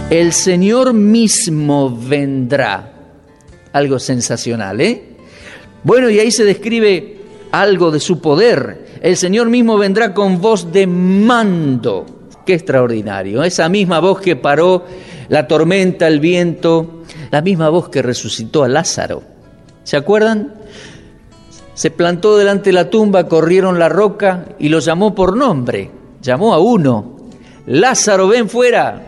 El Señor mismo vendrá. Algo sensacional, ¿eh? Bueno, y ahí se describe algo de su poder. El Señor mismo vendrá con voz de mando. Qué extraordinario. Esa misma voz que paró la tormenta, el viento, la misma voz que resucitó a Lázaro. ¿Se acuerdan? Se plantó delante de la tumba, corrieron la roca y lo llamó por nombre. Llamó a uno. Lázaro, ven fuera.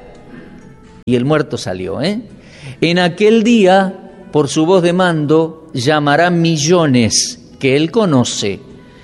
Y el muerto salió, ¿eh? En aquel día, por su voz de mando, llamará millones que él conoce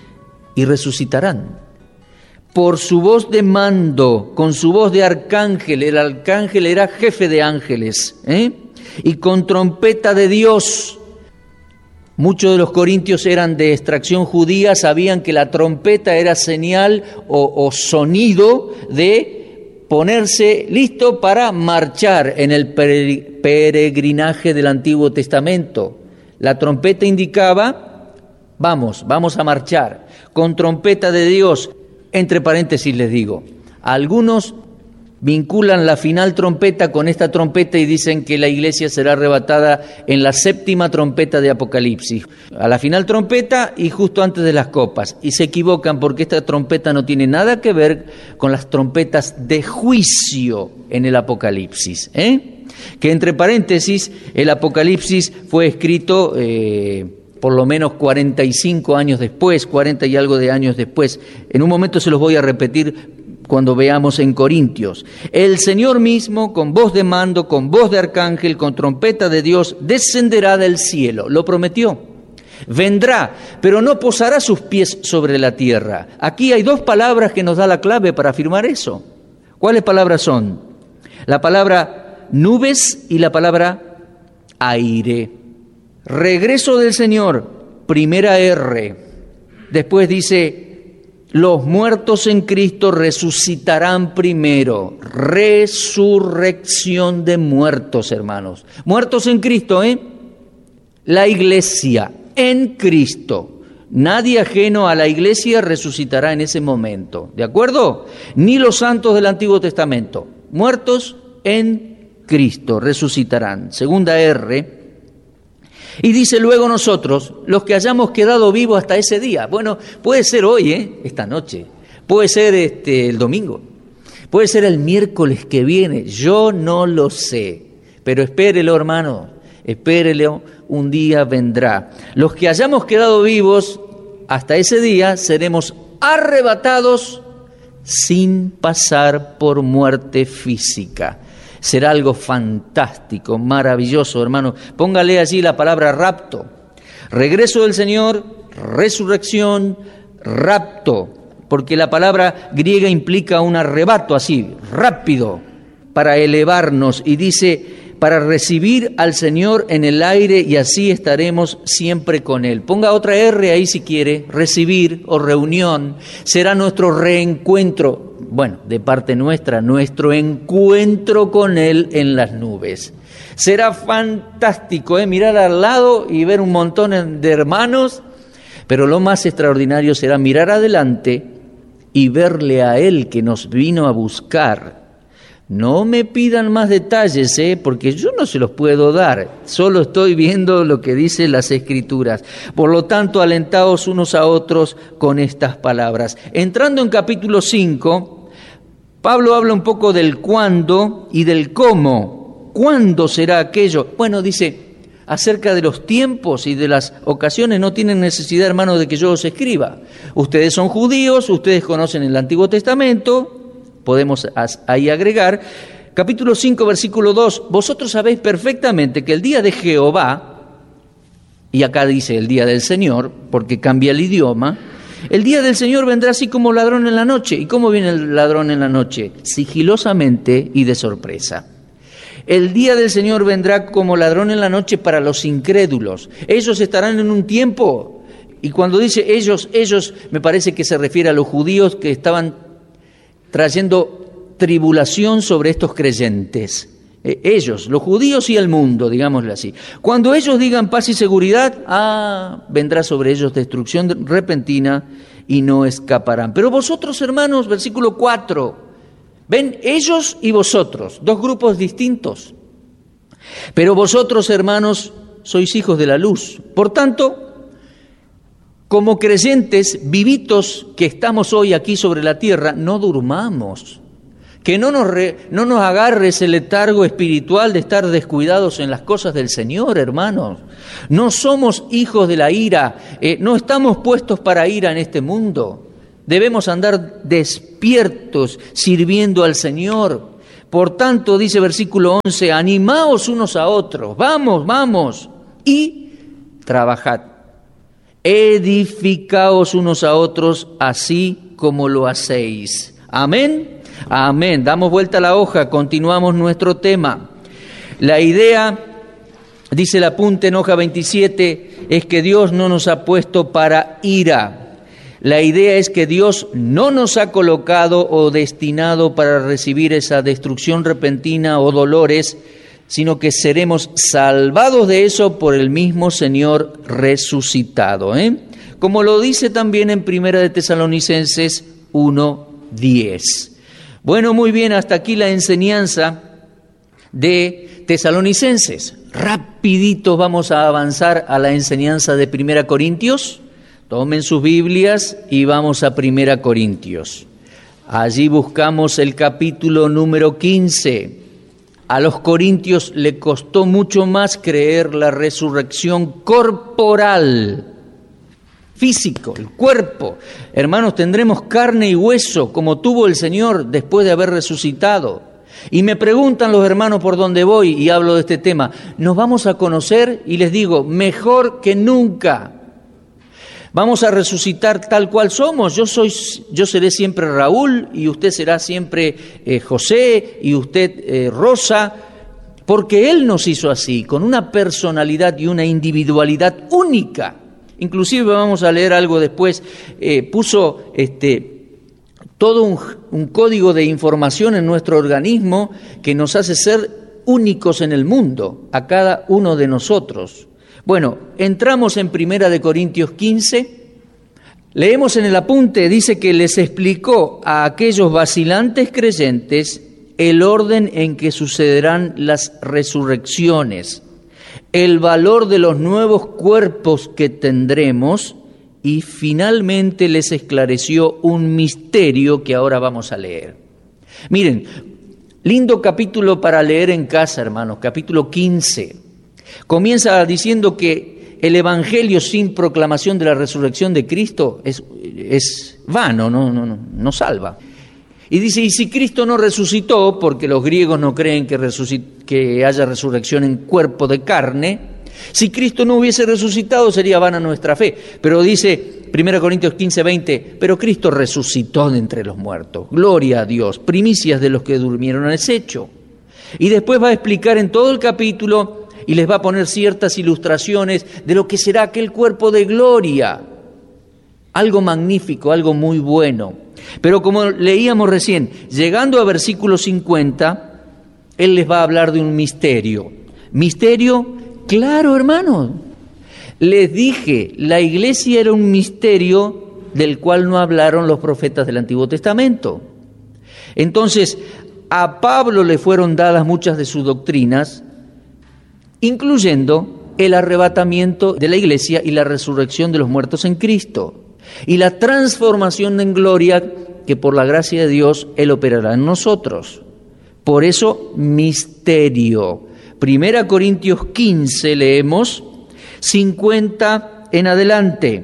y resucitarán. Por su voz de mando, con su voz de arcángel, el arcángel era jefe de ángeles, y con trompeta de Dios. Muchos de los corintios eran de extracción judía, sabían que la trompeta era señal o sonido de ponerse listo para marchar en el peregrinaje del Antiguo Testamento. La trompeta indicaba, vamos a marchar, con trompeta de Dios. Entre paréntesis les digo, algunos vinculan la final trompeta con esta trompeta y dicen que la iglesia será arrebatada en la 7ª trompeta de Apocalipsis, a la final trompeta y justo antes de las copas. Y se equivocan porque esta trompeta no tiene nada que ver con las trompetas de juicio en el Apocalipsis, que entre paréntesis el Apocalipsis fue escrito por lo menos 45 años después, 40 y algo de años después. En un momento se los voy a repetir cuando veamos en Corintios. El Señor mismo, con voz de mando, con voz de arcángel, con trompeta de Dios, descenderá del cielo. Lo prometió. Vendrá, pero no posará sus pies sobre la tierra. Aquí hay dos palabras que nos da la clave para afirmar eso. ¿Cuáles palabras son? La palabra nubes y la palabra aire. Regreso del Señor, primera R. Después dice, los muertos en Cristo resucitarán primero. Resurrección de muertos, hermanos. Muertos en Cristo, La iglesia en Cristo. Nadie ajeno a la iglesia resucitará en ese momento. ¿De acuerdo? Ni los santos del Antiguo Testamento. Muertos en Cristo resucitarán. Segunda R. Y dice luego nosotros, los que hayamos quedado vivos hasta ese día. Bueno, puede ser hoy, esta noche. Puede ser el domingo. Puede ser el miércoles que viene. Yo no lo sé. Pero espérelo, hermano. Espérelo, un día vendrá. Los que hayamos quedado vivos hasta ese día seremos arrebatados sin pasar por muerte física. Será algo fantástico, maravilloso, hermano. Póngale allí la palabra rapto. Regreso del Señor, resurrección, rapto. Porque la palabra griega implica un arrebato así, rápido, para elevarnos. Y dice, para recibir al Señor en el aire y así estaremos siempre con Él. Ponga otra R ahí si quiere, recibir o reunión. Será nuestro reencuentro. Bueno, de parte nuestra, nuestro encuentro con Él en las nubes. Será fantástico, mirar al lado y ver un montón de hermanos, pero lo más extraordinario será mirar adelante y verle a Él que nos vino a buscar. No me pidan más detalles, porque yo no se los puedo dar, solo estoy viendo lo que dicen las Escrituras. Por lo tanto, alentaos unos a otros con estas palabras. Entrando en capítulo 5, Pablo habla un poco del cuándo y del cómo. ¿Cuándo será aquello? Bueno, dice, acerca de los tiempos y de las ocasiones no tienen necesidad, hermanos, de que yo os escriba. Ustedes son judíos, ustedes conocen el Antiguo Testamento, podemos ahí agregar. Capítulo 5, versículo 2, vosotros sabéis perfectamente que el día de Jehová, y acá dice el día del Señor, porque cambia el idioma, el día del Señor vendrá así como ladrón en la noche. ¿Y cómo viene el ladrón en la noche? Sigilosamente y de sorpresa. El día del Señor vendrá como ladrón en la noche para los incrédulos. Ellos estarán en un tiempo, y cuando dice ellos, me parece que se refiere a los judíos que estaban trayendo tribulación sobre estos creyentes. Ellos, los judíos y el mundo, digámoslo así. Cuando ellos digan paz y seguridad, vendrá sobre ellos destrucción repentina y no escaparán. Pero vosotros, hermanos, versículo 4, ¿Ven? Ellos y vosotros, dos grupos distintos. Pero vosotros, hermanos, sois hijos de la luz. Por tanto, como creyentes vivitos que estamos hoy aquí sobre la tierra, no durmamos. Que no nos agarre ese letargo espiritual de estar descuidados en las cosas del Señor, hermanos. No somos hijos de la ira, no estamos puestos para ira en este mundo. Debemos andar despiertos, sirviendo al Señor. Por tanto, dice versículo 11, animaos unos a otros, vamos, y trabajad. Edificaos unos a otros, así como lo hacéis. Amén. Amén. Damos vuelta a la hoja, continuamos nuestro tema. La idea, dice el apunte en hoja 27, es que Dios no nos ha puesto para ira. La idea es que Dios no nos ha colocado o destinado para recibir esa destrucción repentina o dolores, sino que seremos salvados de eso por el mismo Señor resucitado. Como lo dice también en 1 de Tesalonicenses 1:10. Bueno, muy bien, hasta aquí la enseñanza de Tesalonicenses. Rapidito vamos a avanzar a la enseñanza de 1 Corintios. Tomen sus Biblias y vamos a 1 Corintios. Allí buscamos el capítulo número 15. A los corintios le costó mucho más creer la resurrección corporal. Físico, el cuerpo. Hermanos, tendremos carne y hueso como tuvo el Señor después de haber resucitado. Y me preguntan los hermanos por dónde voy y hablo de este tema. ¿Nos vamos a conocer? Y les digo, mejor que nunca. Vamos a resucitar tal cual somos. Yo seré siempre Raúl y usted será siempre José y usted Rosa, porque Él nos hizo así, con una personalidad y una individualidad única. Inclusive vamos a leer algo después, puso todo un código de información en nuestro organismo que nos hace ser únicos en el mundo, a cada uno de nosotros. Bueno, entramos en 1 Corintios 15, leemos en el apunte, dice que les explicó a aquellos vacilantes creyentes el orden en que sucederán las resurrecciones, el valor de los nuevos cuerpos que tendremos y finalmente les esclareció un misterio que ahora vamos a leer. Miren, lindo capítulo para leer en casa, hermanos, capítulo 15. Comienza diciendo que el evangelio sin proclamación de la resurrección de Cristo es vano, no salva. Y dice, y si Cristo no resucitó, porque los griegos no creen que haya resurrección en cuerpo de carne, si Cristo no hubiese resucitado sería vana nuestra fe. Pero dice 1 Corintios 15:20, pero Cristo resucitó de entre los muertos. Gloria a Dios, primicias de los que durmieron es hecho. Y después va a explicar en todo el capítulo y les va a poner ciertas ilustraciones de lo que será aquel cuerpo de gloria. Algo magnífico, algo muy bueno. Pero como leíamos recién, llegando a versículo 50, Él les va a hablar de un misterio. Misterio, claro, hermanos. Les dije, la iglesia era un misterio del cual no hablaron los profetas del Antiguo Testamento. Entonces, a Pablo le fueron dadas muchas de sus doctrinas, incluyendo el arrebatamiento de la iglesia y la resurrección de los muertos en Cristo. Y la transformación en gloria que por la gracia de Dios Él operará en nosotros. Por eso, misterio. 1 Corintios 15 leemos, 50 en adelante.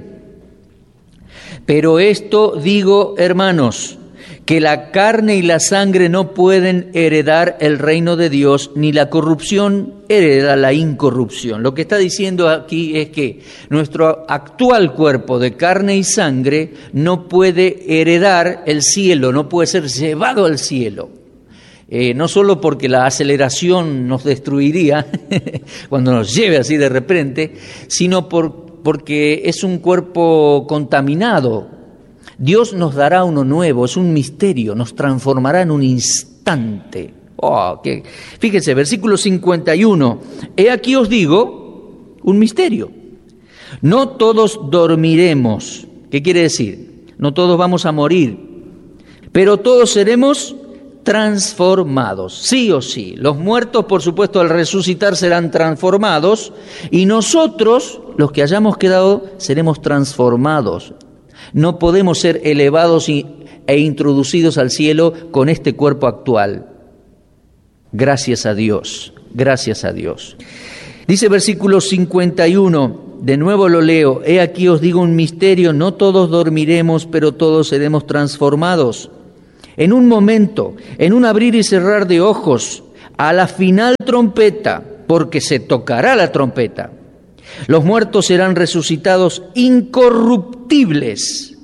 Pero esto digo, hermanos, que la carne y la sangre no pueden heredar el reino de Dios, ni la corrupción hereda la incorrupción. Lo que está diciendo aquí es que nuestro actual cuerpo de carne y sangre no puede heredar el cielo, no puede ser llevado al cielo. No solo porque la aceleración nos destruiría cuando nos lleve así de repente, sino porque es un cuerpo contaminado. Dios nos dará uno nuevo, es un misterio, nos transformará en un instante. Fíjense, versículo 51. He aquí os digo un misterio. No todos dormiremos. ¿Qué quiere decir? No todos vamos a morir, pero todos seremos transformados, sí o sí. Los muertos, por supuesto, al resucitar serán transformados y nosotros, los que hayamos quedado, seremos transformados. No podemos ser elevados e introducidos al cielo con este cuerpo actual. Gracias a Dios, gracias a Dios. Dice versículo 51, de nuevo lo leo: he aquí os digo un misterio, no todos dormiremos, pero todos seremos transformados. En un momento, en un abrir y cerrar de ojos, a la final trompeta, porque se tocará la trompeta. Los muertos serán resucitados incorruptibles.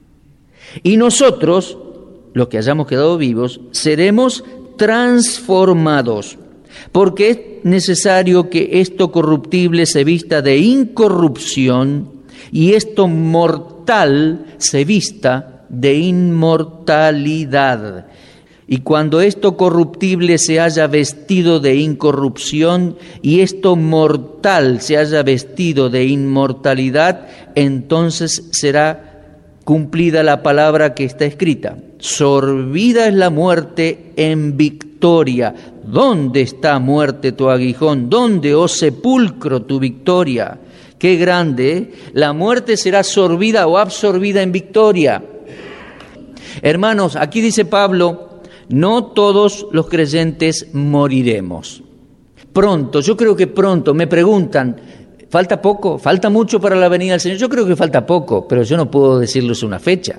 Y nosotros, los que hayamos quedado vivos, seremos transformados, porque es necesario que esto corruptible se vista de incorrupción y esto mortal se vista de inmortalidad. Y cuando esto corruptible se haya vestido de incorrupción y esto mortal se haya vestido de inmortalidad, entonces será cumplida la palabra que está escrita: sorbida es la muerte en victoria. ¿Dónde está, muerte, tu aguijón? ¿Dónde, oh sepulcro, tu victoria? Qué grande, ¿eh? La muerte será sorbida o absorbida en victoria. Hermanos, aquí dice Pablo, no todos los creyentes moriremos. Pronto, yo creo que pronto. Me preguntan, ¿falta poco? ¿Falta mucho para la venida del Señor? Yo creo que falta poco, pero yo no puedo decirles una fecha.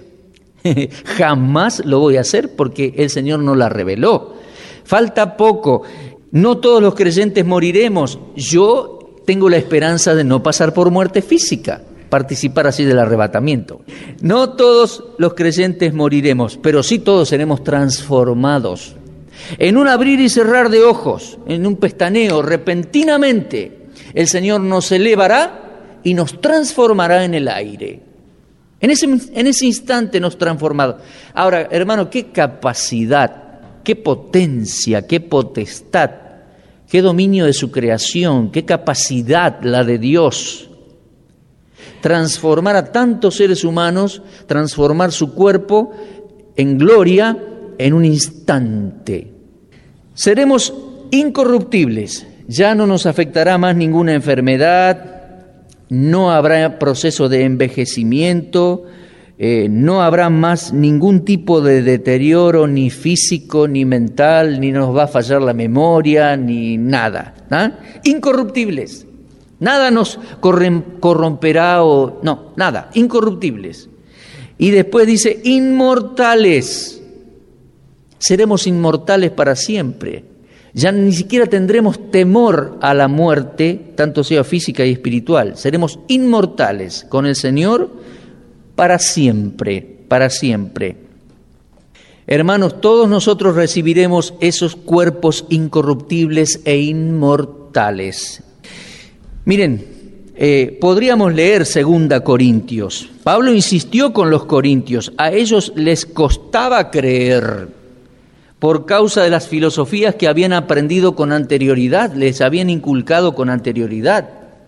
Jamás lo voy a hacer porque el Señor no la reveló. Falta poco. No todos los creyentes moriremos. Yo tengo la esperanza de no pasar por muerte física, participar así del arrebatamiento. No todos los creyentes moriremos, pero sí todos seremos transformados. En un abrir y cerrar de ojos, en un pestaneo, repentinamente, el Señor nos elevará y nos transformará en el aire. En ese instante nos transformará. Ahora, hermano, qué capacidad, qué potencia, qué potestad, qué dominio de su creación, qué capacidad la de Dios. Transformar a tantos seres humanos, transformar su cuerpo en gloria en un instante. Seremos incorruptibles, ya no nos afectará más ninguna enfermedad, no habrá proceso de envejecimiento, no habrá más ningún tipo de deterioro, ni físico, ni mental, ni nos va a fallar la memoria, ni nada. Incorruptibles. Nada nos corromperá no, nada, incorruptibles. Y después dice, inmortales. Seremos inmortales para siempre. Ya ni siquiera tendremos temor a la muerte, tanto sea física y espiritual. Seremos inmortales con el Señor para siempre, para siempre. Hermanos, todos nosotros recibiremos esos cuerpos incorruptibles e inmortales. Miren, podríamos leer 2 Corintios. Pablo insistió con los corintios. A ellos les costaba creer por causa de las filosofías que habían aprendido con anterioridad, les habían inculcado con anterioridad.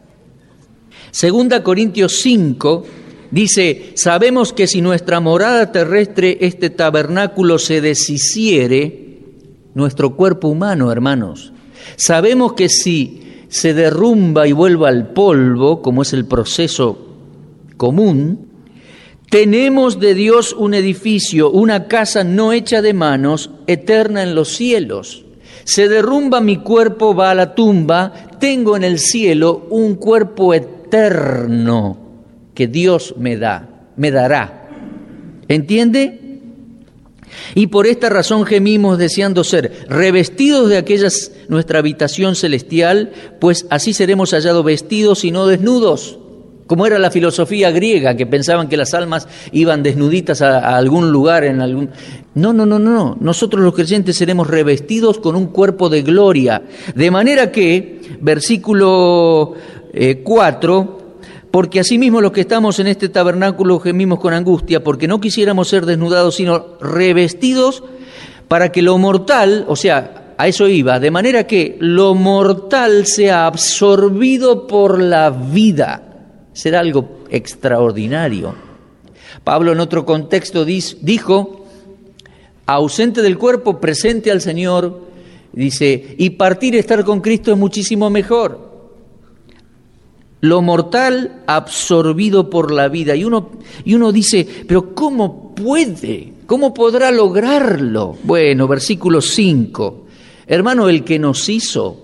2 Corintios 5 dice, sabemos que si nuestra morada terrestre, este tabernáculo, se deshiciere, nuestro cuerpo humano, hermanos, sabemos que si se derrumba y vuelve al polvo, como es el proceso común, tenemos de Dios un edificio, una casa no hecha de manos, eterna en los cielos. Se derrumba mi cuerpo, va a la tumba, tengo en el cielo un cuerpo eterno que Dios me dará. ¿Entiende? Y por esta razón gemimos deseando ser revestidos de aquella nuestra habitación celestial, pues así seremos hallados vestidos y no desnudos, como era la filosofía griega, que pensaban que las almas iban desnuditas a algún lugar, en algún... No. Nosotros los creyentes seremos revestidos con un cuerpo de gloria. De manera que, versículo 4... Porque asimismo los que estamos en este tabernáculo gemimos con angustia, porque no quisiéramos ser desnudados, sino revestidos para que lo mortal, o sea, a eso iba, de manera que lo mortal sea absorbido por la vida. Será algo extraordinario. Pablo en otro contexto dijo, Ausente del cuerpo, presente al Señor, dice, y partir y estar con Cristo es muchísimo mejor. Lo mortal absorbido por la vida. Y uno dice, pero ¿cómo puede? ¿Cómo podrá lograrlo? Bueno, versículo 5. Hermano, el que nos hizo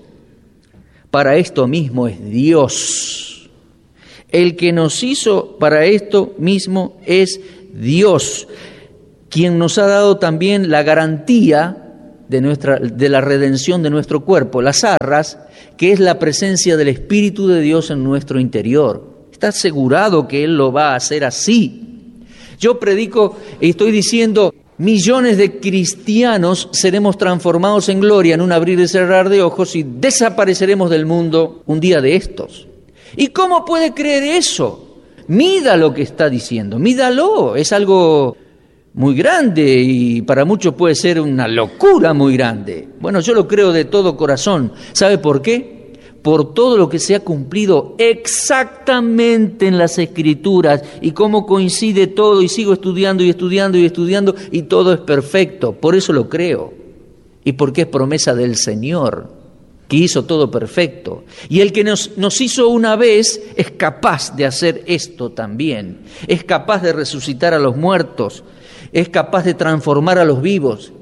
para esto mismo es Dios. El que nos hizo para esto mismo es Dios, quien nos ha dado también la garantía de la redención de nuestro cuerpo, las arras, que es la presencia del Espíritu de Dios en nuestro interior. Está asegurado que Él lo va a hacer así. Yo predico y estoy diciendo, millones de cristianos seremos transformados en gloria en un abrir y cerrar de ojos y desapareceremos del mundo un día de estos. ¿Y cómo puede creer eso? Mida lo que está diciendo, mídalo, es algo muy grande y para muchos puede ser una locura muy grande. Bueno, yo lo creo de todo corazón. ¿Sabe por qué? Por todo lo que se ha cumplido exactamente en las Escrituras y cómo coincide todo, y sigo estudiando y estudiando y estudiando y todo es perfecto. Por eso lo creo y porque es promesa del Señor, que hizo todo perfecto. Y el que nos hizo una vez es capaz de hacer esto también. Es capaz de resucitar a los muertos. Es capaz de transformar a los vivos.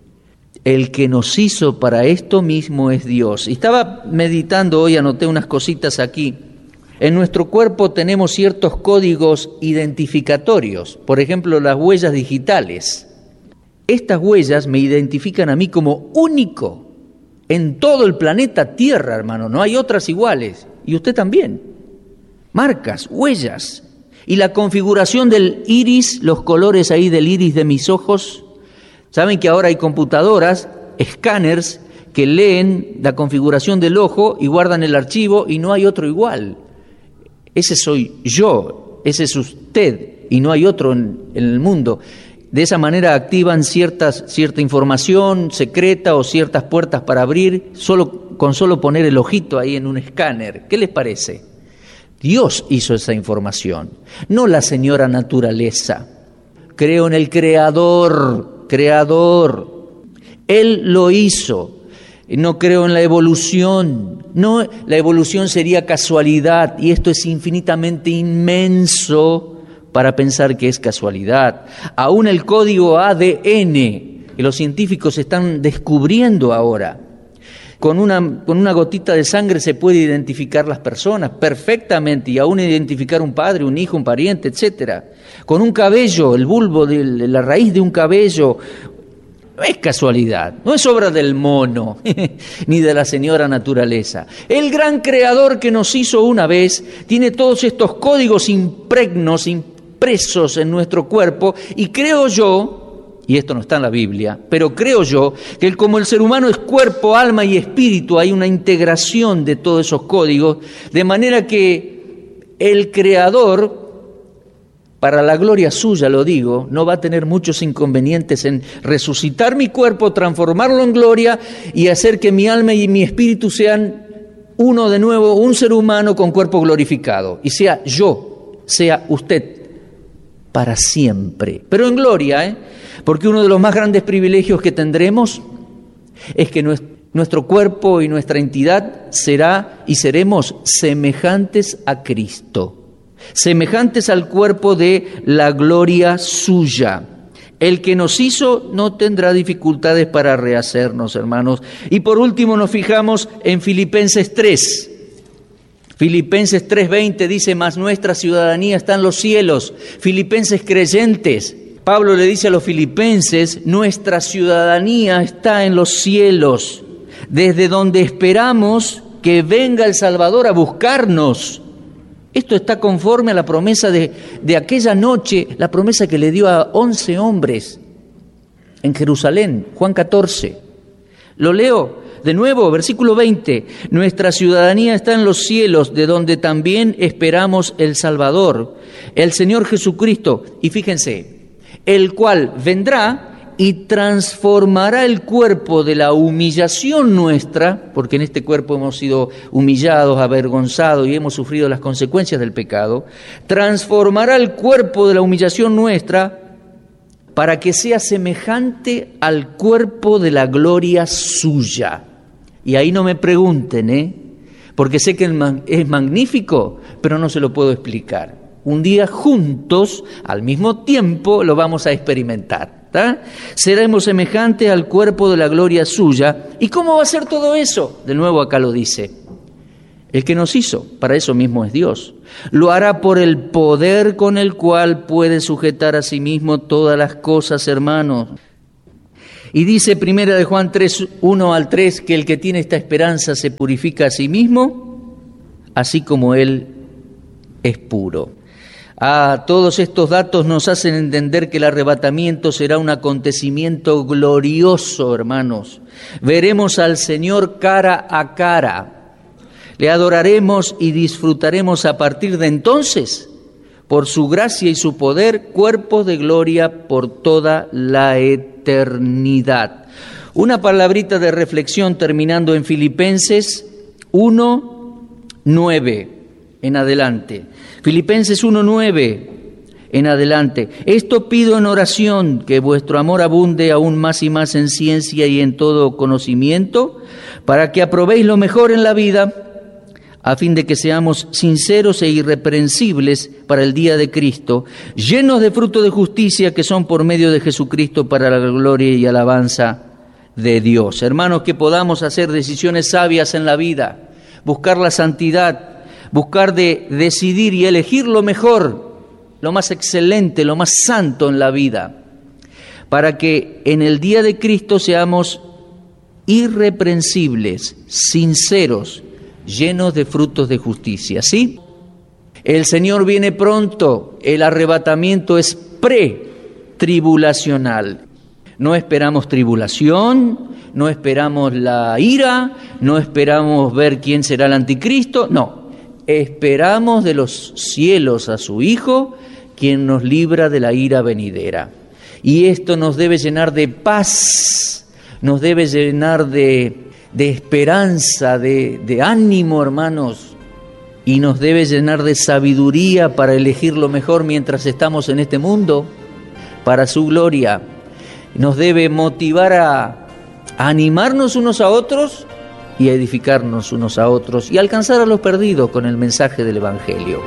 El que nos hizo para esto mismo es Dios. Y estaba meditando hoy, anoté unas cositas aquí. En nuestro cuerpo tenemos ciertos códigos identificatorios. Por ejemplo, las huellas digitales. Estas huellas me identifican a mí como único en todo el planeta Tierra, hermano. No hay otras iguales. Y usted también. Marcas, huellas. Y la configuración del iris, los colores ahí del iris de mis ojos. Saben que ahora hay computadoras, escáneres, que leen la configuración del ojo y guardan el archivo y no hay otro igual. Ese soy yo, ese es usted y no hay otro en el mundo. De esa manera activan cierta información secreta o ciertas puertas para abrir con solo poner el ojito ahí en un escáner. ¿Qué les parece? Dios hizo esa información, no la señora naturaleza. Creo en el creador. Él lo hizo. No creo en la evolución. No, la evolución sería casualidad y esto es infinitamente inmenso para pensar que es casualidad. Aún el código ADN que los científicos están descubriendo ahora. Con una gotita de sangre se puede identificar las personas perfectamente y aún identificar un padre, un hijo, un pariente, etcétera. Con un cabello, el bulbo de la raíz de un cabello, no es casualidad, no es obra del mono ni de la señora naturaleza. El gran creador que nos hizo una vez tiene todos estos códigos impresos en nuestro cuerpo y creo yo, y esto no está en la Biblia, pero creo yo que como el ser humano es cuerpo, alma y espíritu, hay una integración de todos esos códigos, de manera que el Creador, para la gloria suya lo digo, no va a tener muchos inconvenientes en resucitar mi cuerpo, transformarlo en gloria y hacer que mi alma y mi espíritu sean uno de nuevo, un ser humano con cuerpo glorificado, y sea yo, sea usted, para siempre, pero en gloria, porque uno de los más grandes privilegios que tendremos es que nuestro cuerpo y nuestra entidad será y seremos semejantes a Cristo, semejantes al cuerpo de la gloria suya. El que nos hizo no tendrá dificultades para rehacernos, hermanos. Y por último nos fijamos en Filipenses 3. Filipenses 3:20 dice, mas nuestra ciudadanía está en los cielos. Filipenses creyentes. Pablo le dice a los filipenses, nuestra ciudadanía está en los cielos, desde donde esperamos que venga el Salvador a buscarnos. Esto está conforme a la promesa de aquella noche, la promesa que le dio a 11 hombres en Jerusalén, Juan 14. Lo leo de nuevo, versículo 20. Nuestra ciudadanía está en los cielos, de donde también esperamos el Salvador, el Señor Jesucristo. Y fíjense, el cual vendrá y transformará el cuerpo de la humillación nuestra, porque en este cuerpo hemos sido humillados, avergonzados y hemos sufrido las consecuencias del pecado, transformará el cuerpo de la humillación nuestra para que sea semejante al cuerpo de la gloria suya. Y ahí no me pregunten, porque sé que es magnífico, pero no se lo puedo explicar. Un día juntos, al mismo tiempo, lo vamos a experimentar. Seremos semejantes al cuerpo de la gloria suya. ¿Y cómo va a ser todo eso? De nuevo acá lo dice. El que nos hizo, para eso mismo es Dios. Lo hará por el poder con el cual puede sujetar a sí mismo todas las cosas, hermanos. Y dice 1 de Juan 3, 1 al 3, que el que tiene esta esperanza se purifica a sí mismo, así como Él es puro. Todos estos datos nos hacen entender que el arrebatamiento será un acontecimiento glorioso, hermanos. Veremos al Señor cara a cara. Le adoraremos y disfrutaremos a partir de entonces, por su gracia y su poder, cuerpos de gloria por toda la eternidad. Una palabrita de reflexión terminando en Filipenses 1:9 en adelante. Filipenses 1:9 en adelante. Esto pido en oración, que vuestro amor abunde aún más y más en ciencia y en todo conocimiento, para que aprobéis lo mejor en la vida, a fin de que seamos sinceros e irreprensibles para el día de Cristo, llenos de fruto de justicia que son por medio de Jesucristo para la gloria y alabanza de Dios. Hermanos, que podamos hacer decisiones sabias en la vida, buscar la santidad, buscar de decidir y elegir lo mejor, lo más excelente, lo más santo en la vida, para que en el día de Cristo seamos irreprensibles, sinceros, llenos de frutos de justicia, ¿sí? El Señor viene pronto, el arrebatamiento es pre-tribulacional. No esperamos tribulación, no esperamos la ira, no esperamos ver quién será el anticristo, no. Esperamos de los cielos a su Hijo, quien nos libra de la ira venidera. Y esto nos debe llenar de paz, nos debe llenar de esperanza, de ánimo, hermanos, y nos debe llenar de sabiduría para elegir lo mejor mientras estamos en este mundo, para su gloria. Nos debe motivar a animarnos unos a otros y a edificarnos unos a otros y alcanzar a los perdidos con el mensaje del Evangelio.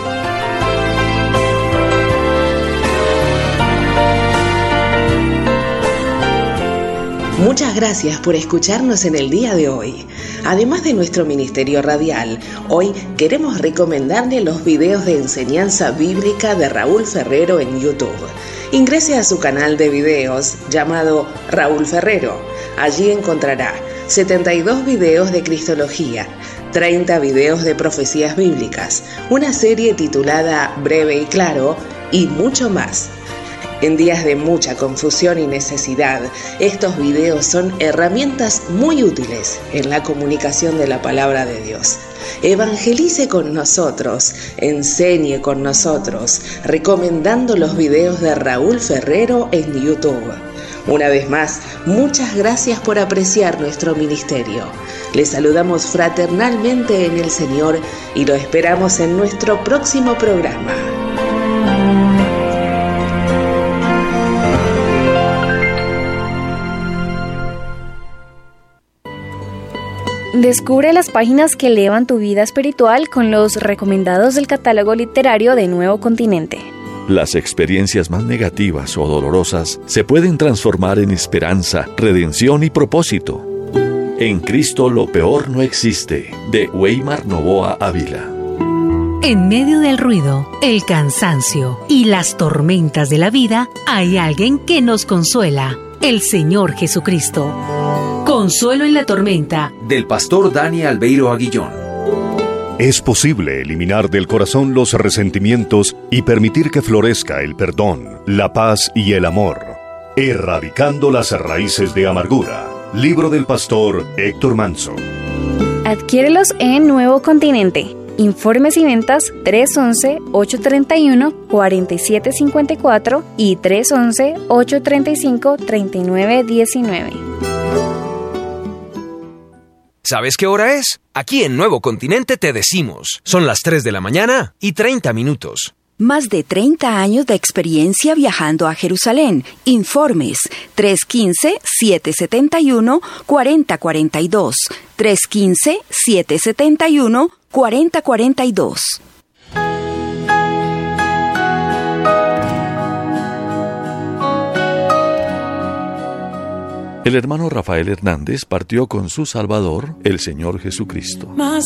Muchas gracias por escucharnos en el día de hoy. Además de nuestro ministerio radial, hoy queremos recomendarle los videos de enseñanza bíblica de Raúl Ferrero en YouTube. Ingrese a su canal de videos llamado Raúl Ferrero. Allí encontrará 72 videos de Cristología, 30 videos de profecías bíblicas, una serie titulada Breve y Claro y mucho más. En días de mucha confusión y necesidad, estos videos son herramientas muy útiles en la comunicación de la palabra de Dios. Evangelice con nosotros, enseñe con nosotros, recomendando los videos de Raúl Ferrero en YouTube. Una vez más, muchas gracias por apreciar nuestro ministerio. Les saludamos fraternalmente en el Señor y lo esperamos en nuestro próximo programa. Descubre las páginas que elevan tu vida espiritual con los recomendados del catálogo literario de Nuevo Continente. Las experiencias más negativas o dolorosas se pueden transformar en esperanza, redención y propósito. En Cristo lo peor no existe, de Weimar Novoa Ávila. En medio del ruido, el cansancio y las tormentas de la vida, hay alguien que nos consuela, el Señor Jesucristo. Consuelo en la tormenta, del pastor Dani Albeiro Aguillón. Es posible eliminar del corazón los resentimientos y permitir que florezca el perdón, la paz y el amor, erradicando las raíces de amargura. Libro del pastor Héctor Manso. Adquiérelos en Nuevo Continente. Informes y ventas 311-831-4754 y 311-835-3919. ¿Sabes qué hora es? Aquí en Nuevo Continente te decimos. Son las 3 de la mañana y 30 minutos. Más de 30 años de experiencia viajando a Jerusalén. Informes 315-771-4042. 315-771-4042. El hermano Rafael Hernández partió con su Salvador, el Señor Jesucristo.